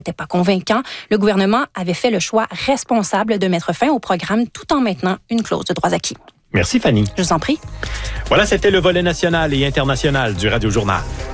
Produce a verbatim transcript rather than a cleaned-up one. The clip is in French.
n'était pas convaincant. Le gouvernement avait fait le choix responsable de mettre fin au programme tout en maintenant une clause de droits acquis. Merci Fanny. Je vous en prie. Voilà, c'était le volet national et international du Radio Journal.